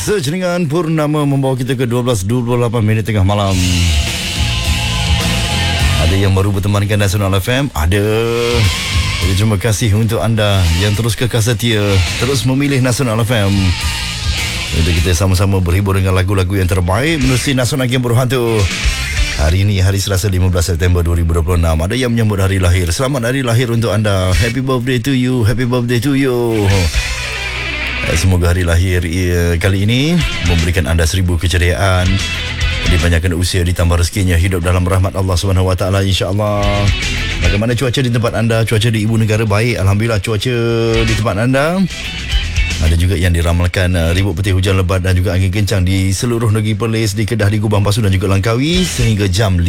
Sejaringan Purnama membawa kita ke 12.28 minit tengah malam. Ada yang baru bertemankan Nasional FM? Ada. Jadi terima kasih untuk anda yang terus kekal setia, terus memilih Nasional FM. Untuk kita sama-sama berhibur dengan lagu-lagu yang terbaik menerusi Nasional Game Berhantu. Hari ini hari Selasa 15 September 2026. Ada yang menyambut hari lahir. Selamat hari lahir untuk anda. Happy birthday to you. Happy birthday to you. Semoga hari lahir kali ini memberikan anda 1000 keceriaan, dipanjangkan usia, ditambah rezekinya, hidup dalam rahmat Allah SWT, insya-Allah. Bagaimana cuaca di tempat anda? Cuaca di ibu negara baik, alhamdulillah. Cuaca di tempat anda, ada juga yang diramalkan ribut peti hujan lebat dan juga angin kencang di seluruh negeri Perlis, di Kedah, di Gubang Pasu dan juga Langkawi sehingga jam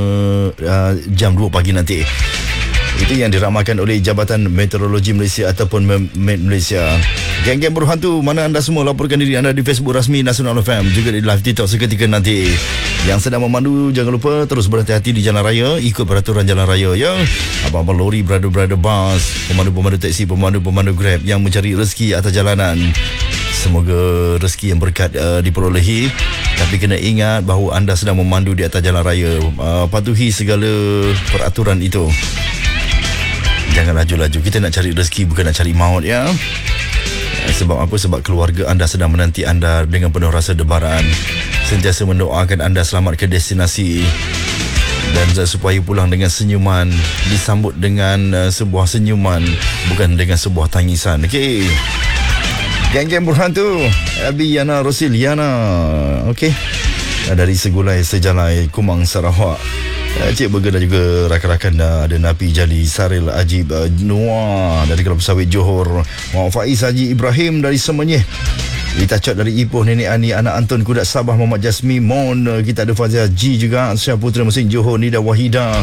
2 pagi nanti. Itu yang diramalkan oleh Jabatan Meteorologi Malaysia ataupun Met Malaysia. Geng-geng berhantu, mana anda semua, laporkan diri anda di Facebook rasmi Nasional FM, juga di live TikTok seketika nanti. Yang sedang memandu, jangan lupa terus berhati-hati di jalan raya, ikut peraturan jalan raya ya. Abang-abang lori, brother-brother bus, pemandu-pemandu taksi, pemandu-pemandu Grab yang mencari rezeki atas jalanan, semoga rezeki yang berkat diperolehi. Tapi kena ingat bahawa anda sedang memandu di atas jalan raya. Patuhi segala peraturan itu. Jangan laju-laju. Kita nak cari rezeki, bukan nak cari maut ya. Sebab apa? Sebab keluarga anda sedang menanti anda dengan penuh rasa debaran. Sentiasa mendoakan anda selamat ke destinasi, dan supaya pulang dengan senyuman, disambut dengan sebuah senyuman, bukan dengan sebuah tangisan. Okey. Geng-geng berhantu, Abi Yana Rosiliana. Okey. Dari Segulai Sejalai Kumang Sarawak, Cik Burger dan juga rakan-rakan, ada Napi Jali, Saril Ajib Noah dari Kelab Sawit Johor, Muhammad Faiz Haji Ibrahim dari Semenyih, Lita Cot dari Ipoh, Nenek Ani, Anak Anton Kudat Sabah, Muhammad Jasmi Mon, kita ada Fazia G juga, Syah Putra Mesin Johor, Nida Wahida,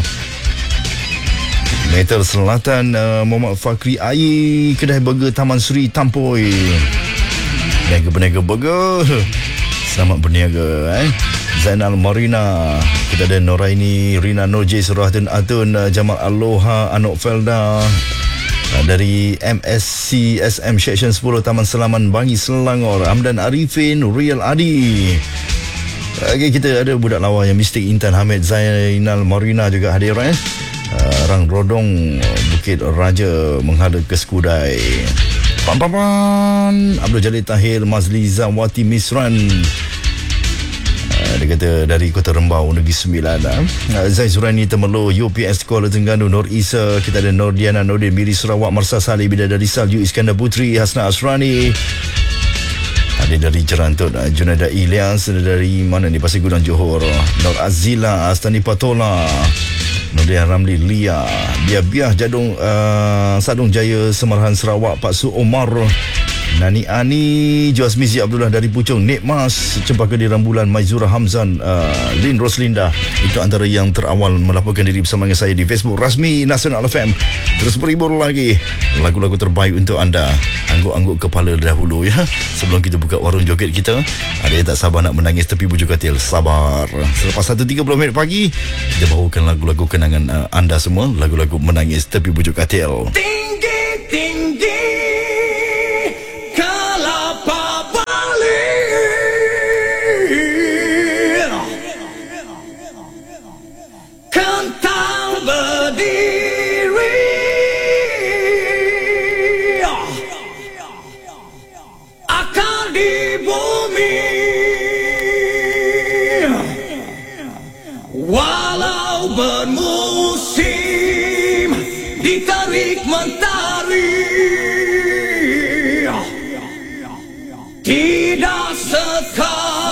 Meter Selatan, Muhammad Fakri Ai, Kedai Burger Taman Seri Tampoi, Peniaga Burger, selamat berniaga. Zainal Marina, kita ada Noraini, Rina Nurjis, Rahdan Atun, Jamal Aloha, Anok Felda dari MSC SM Section 10 Taman Selaman Bangi Selangor, Hamdan Arifin, Real Adi. Okay, kita ada budak lawa yang Mistik Intan Hamid, Zainal Marina juga hadir. Rang Rodong Bukit Raja menghadap ke Skudai. Pan Abdul Jalil Tahir, Mazliza Wati Misran, dia kata dari Kota Rembau, Negeri Sembilan. Zai Zurani Temelo, UPS Kuala Terengganu, Nur Isa, kita ada Nur Diana Nordin, Miri Sarawak, Marsa Salih, Bidadari Salju, Iskandar Putri, Hasna Asrani, ada dari Jerantut, Junaida Ilyas, dari mana ni, Pasir Gudang Johor, Nur Azila, Astani Patola, Nurdian Ramli Lia, Biah Jadung, Sadung Jaya, Semarahan Sarawak, Pak Su Omar, Nani Ani, Juazmizi Abdullah dari Puchong, Nek Mas, Cempaka di Rambulan, Maizura Hamzan, Lin Roslinda. Itu antara yang terawal melaporkan diri bersama dengan saya di Facebook rasmi Nasional FM. Terus berhibur lagi lagu-lagu terbaik untuk anda. Angguk-angguk kepala dahulu ya, sebelum kita buka warung joget kita. Ada yang tak sabar nak menangis tepi bujuk katil, sabar. Selepas 1.30 minit pagi, kita bawakan lagu-lagu kenangan anda semua, lagu-lagu menangis tepi bujuk katil. Tinggi walau bermusim ditarik mentari, tidak sekali